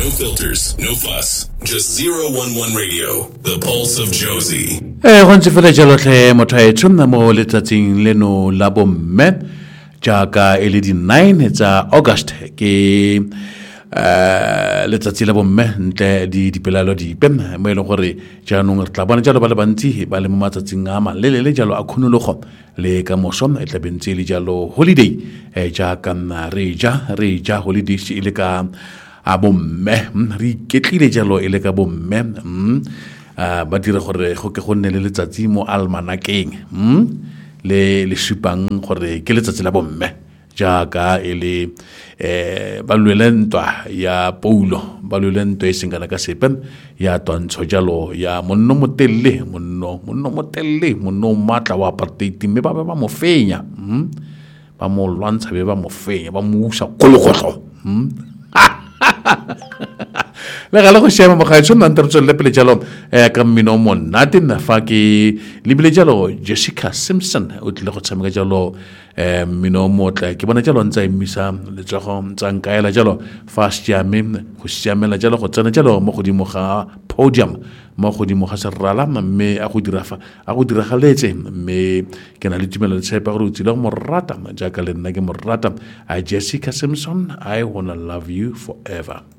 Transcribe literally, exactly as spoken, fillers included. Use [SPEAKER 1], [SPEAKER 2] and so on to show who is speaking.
[SPEAKER 1] No filters, no fuss. Just zero one one Radio, the pulse of Josie.
[SPEAKER 2] Eh go ntse fela jalo tle motho e tsona mo letsatsing leno la bomme jaaka e le di nine tsa August ke eh letsatsi la bomme ntle di dipelalo di pem mo ile gore jaanong re tla bona jalo ba le bantsi ba le mo matsatsing a malelele jalo a khunologo le ka moso e tla bentse le jalo holiday e jaaka re ja re ja holiday e le ka a bomme re iketlile jalo e le ka bomme ah ba dire gore go ke go nne le letsatsi mo almanakeng le le supang gore ke letsatsi la bomme jaaka e le eh ba lwelentwa ya Paulo ba lwelentwa e sengana ka sepe ya twantsho jalo ya monno motelle monno monno motelle monno matla wa apartheid mme ba ba mo fenya ba mo lwantsha be ba mo fenya ba mo usa kologotlo le gala go shema mo ga itso nna ntse le pele jalo eh ka mmino mo natin fa ke libile jalo Jessica Simpson o tle go tshameka jalo eh mmino mo tla ke bona jalo ntse emisa le tsogo ntsa nkaela jalo fast jam go siamela jalo go tsena jalo mo godimo ga podium mo godimo ga serala mme a go dira fa a go dira galetse mme ke na le tumelo tshepa gore o tsile mo rata jaaka le nna ke mo rata a Jessica Simpson I wanna love you forever.